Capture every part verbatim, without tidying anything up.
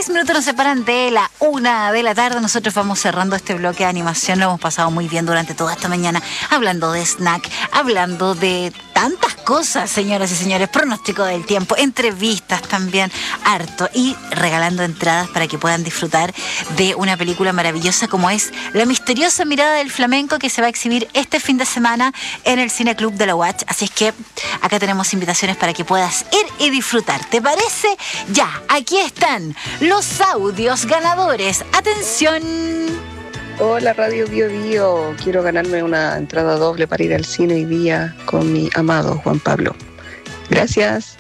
Seis minutos nos separan de la una de la tarde. Nosotros vamos cerrando este bloque de animación. Lo hemos pasado muy bien durante toda esta mañana, hablando de snack, hablando de tantas cosas, señoras y señores. Pronóstico del tiempo, entrevistas también, harto, y regalando entradas para que puedan disfrutar de una película maravillosa como es La misteriosa mirada del flamenco, que se va a exhibir este fin de semana en el Cine Club de la U A Ch. Así es que acá tenemos invitaciones para que puedas ir y disfrutar. ¿Te parece? Ya, aquí están los audios ganadores. ¡Atención! Hola Radio Bio Bio, quiero ganarme una entrada doble para ir al cine hoy día con mi amado Juan Pablo. Gracias.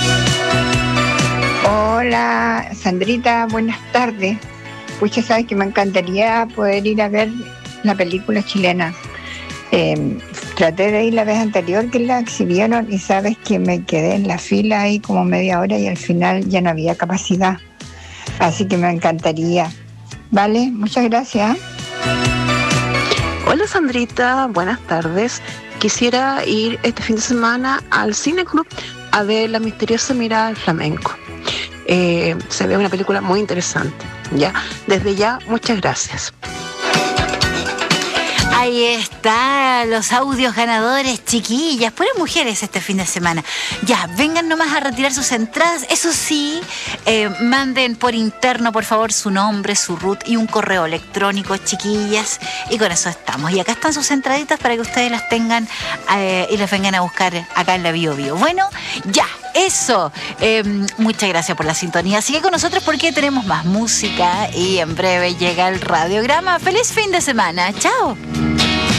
Hola Sandrita, buenas tardes. Pues ya sabes que me encantaría poder ir a ver la película chilena. Eh, traté de ir la vez anterior que la exhibieron y sabes que me quedé en la fila ahí como media hora y al final ya no había capacidad. Así que me encantaría. Vale, muchas gracias. Hola Sandrita, buenas tardes. Quisiera ir este fin de semana al Cine Club a ver La misteriosa mirada del flamenco. Eh, se ve una película muy interesante. Ya, desde ya, muchas gracias. Ahí está, los audios ganadores, chiquillas, puras mujeres este fin de semana. Ya, vengan nomás a retirar sus entradas. Eso sí, eh, manden por interno, por favor, su nombre, su root y un correo electrónico, chiquillas. Y con eso estamos. Y acá están sus entraditas para que ustedes las tengan eh, y las vengan a buscar acá en la Bio Bio. Bueno, ya, eso. Eh, muchas gracias por la sintonía. Sigue con nosotros porque tenemos más música y en breve llega el radiograma. ¡Feliz fin de semana! ¡Chao!